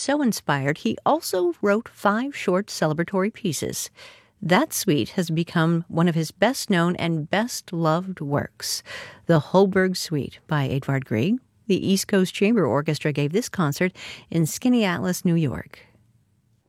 so inspired, he also wrote 5 short celebratory pieces. That suite has become one of his best-known and best-loved works, the Holberg Suite by Edvard Grieg. The East Coast Chamber Orchestra gave this concert in Skaneateles, New York.